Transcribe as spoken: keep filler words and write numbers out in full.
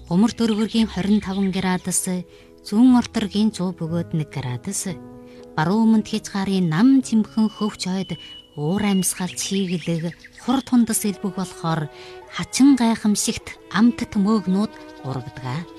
Гомор дөрвөргийн хорин таван градус, зүүн орторгийн зуун бөгөөд нэг градус. Баруун өмнөд хязгаарын нам цэмхэн хөвч хойд уур амьсгал чиглэг хур тундас элбэг болохоор хачин гайхамшигт амт төмөөгнүүд урагдаг.